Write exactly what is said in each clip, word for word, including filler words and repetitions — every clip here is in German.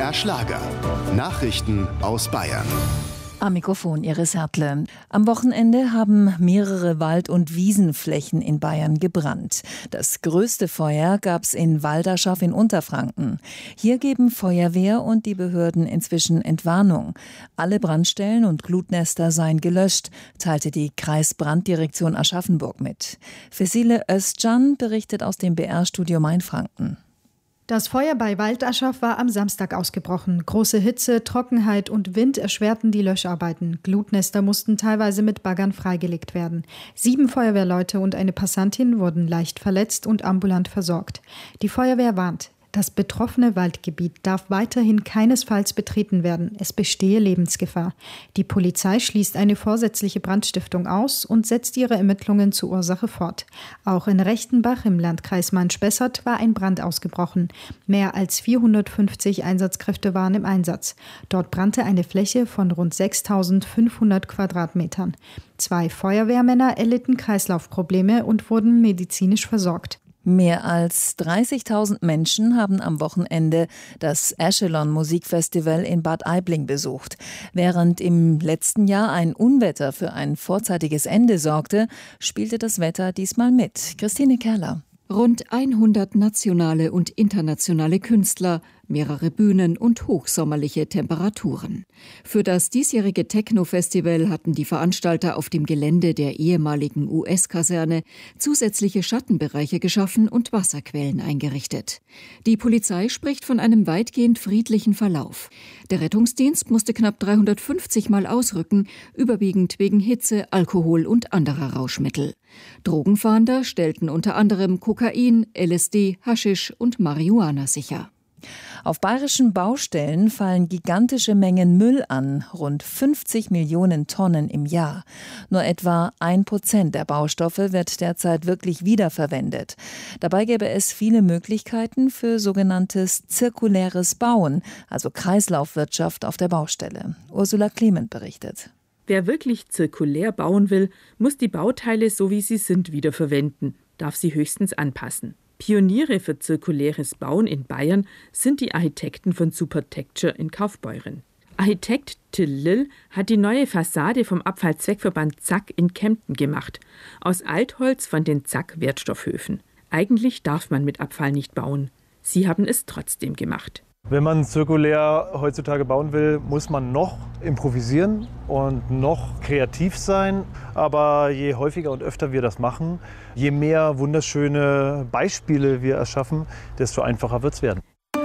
R Schlager. Nachrichten aus Bayern. Am Mikrofon Iris Hertle. Am Wochenende haben mehrere Wald- und Wiesenflächen in Bayern gebrannt. Das größte Feuer gab es in Walderschaff in Unterfranken. Hier geben Feuerwehr und die Behörden inzwischen Entwarnung. Alle Brandstellen und Glutnester seien gelöscht, teilte die Kreisbranddirektion Aschaffenburg mit. Fesile Özcan berichtet aus dem B R-Studio Mainfranken. Das Feuer bei Walderschaff war am Samstag ausgebrochen. Große Hitze, Trockenheit und Wind erschwerten die Löscharbeiten. Glutnester mussten teilweise mit Baggern freigelegt werden. Sieben Feuerwehrleute und eine Passantin wurden leicht verletzt und ambulant versorgt. Die Feuerwehr warnt: Das betroffene Waldgebiet darf weiterhin keinesfalls betreten werden. Es bestehe Lebensgefahr. Die Polizei schließt eine vorsätzliche Brandstiftung aus und setzt ihre Ermittlungen zur Ursache fort. Auch in Rechtenbach im Landkreis Main-Spessart war ein Brand ausgebrochen. Mehr als vierhundertfünfzig Einsatzkräfte waren im Einsatz. Dort brannte eine Fläche von rund sechstausendfünfhundert Quadratmetern. Zwei Feuerwehrmänner erlitten Kreislaufprobleme und wurden medizinisch versorgt. Mehr als dreißigtausend Menschen haben am Wochenende das Echelon Musikfestival in Bad Aibling besucht. Während im letzten Jahr ein Unwetter für ein vorzeitiges Ende sorgte, spielte das Wetter diesmal mit. Christine Kerler. Rund hundert nationale und internationale Künstler, mehrere Bühnen und hochsommerliche Temperaturen. Für das diesjährige Techno-Festival hatten die Veranstalter auf dem Gelände der ehemaligen U S-Kaserne zusätzliche Schattenbereiche geschaffen und Wasserquellen eingerichtet. Die Polizei spricht von einem weitgehend friedlichen Verlauf. Der Rettungsdienst musste knapp dreihundertfünfzig Mal ausrücken, überwiegend wegen Hitze, Alkohol und anderer Rauschmittel. Drogenfahnder stellten unter anderem Kokain, L S D, Haschisch und Marihuana sicher. Auf bayerischen Baustellen fallen gigantische Mengen Müll an, rund fünfzig Millionen Tonnen im Jahr. Nur etwa ein Prozent der Baustoffe wird derzeit wirklich wiederverwendet. Dabei gäbe es viele Möglichkeiten für sogenanntes zirkuläres Bauen, also Kreislaufwirtschaft auf der Baustelle. Ursula Clement berichtet. Wer wirklich zirkulär bauen will, muss die Bauteile so wie sie sind wiederverwenden, darf sie höchstens anpassen. Pioniere für zirkuläres Bauen in Bayern sind die Architekten von Supertecture in Kaufbeuren. Architekt Till Lill hat die neue Fassade vom Abfallzweckverband Zack in Kempten gemacht, aus Altholz von den Zack-Wertstoffhöfen. Eigentlich darf man mit Abfall nicht bauen. Sie haben es trotzdem gemacht. Wenn man zirkulär heutzutage bauen will, muss man noch improvisieren und noch kreativ sein. Aber je häufiger und öfter wir das machen, je mehr wunderschöne Beispiele wir erschaffen, desto einfacher wird es werden.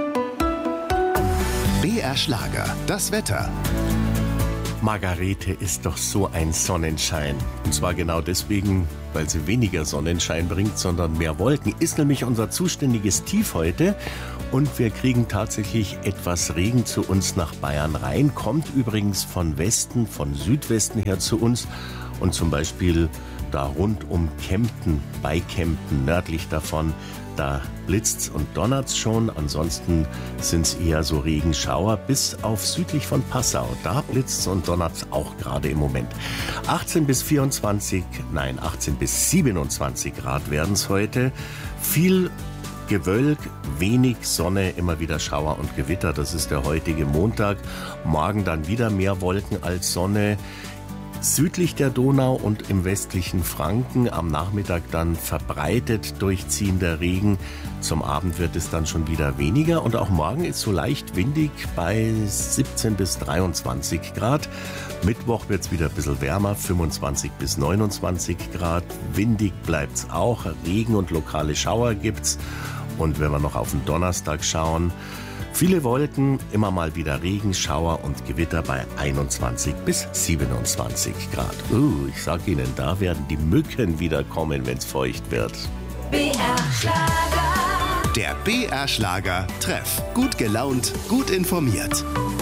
B R Schlager, das Wetter. Margarete ist doch so ein Sonnenschein. Und zwar genau deswegen, weil sie weniger Sonnenschein bringt, sondern mehr Wolken. Ist nämlich unser zuständiges Tief heute. Und wir kriegen tatsächlich etwas Regen zu uns nach Bayern rein. Kommt übrigens von Westen, von Südwesten her zu uns. Und zum Beispiel da rund um Kempten, bei Kempten, nördlich davon, da blitzt's und donnert's schon. Ansonsten sind's eher so Regenschauer bis auf südlich von Passau. Da blitzt's und donnert's auch gerade im Moment. achtzehn bis vierundzwanzig, nein, achtzehn bis siebenundzwanzig Grad werden's heute. Viel Gewölk, wenig Sonne, immer wieder Schauer und Gewitter. Das ist der heutige Montag. Morgen dann wieder mehr Wolken als Sonne. Südlich der Donau und im westlichen Franken am Nachmittag dann verbreitet durchziehender Regen. Zum Abend wird es dann schon wieder weniger und auch morgen ist so leicht windig bei siebzehn bis dreiundzwanzig Grad. Mittwoch wird es wieder ein bisschen wärmer, fünfundzwanzig bis neunundzwanzig Grad. Windig bleibt es auch, Regen und lokale Schauer gibt's. Und wenn wir noch auf den Donnerstag schauen, viele Wolken, immer mal wieder Regen, Schauer und Gewitter bei einundzwanzig bis siebenundzwanzig Grad. Uh, ich sag Ihnen, da werden die Mücken wieder kommen, wenn's feucht wird. B R Schlager. Der B R Schlager Treff. Gut gelaunt, gut informiert.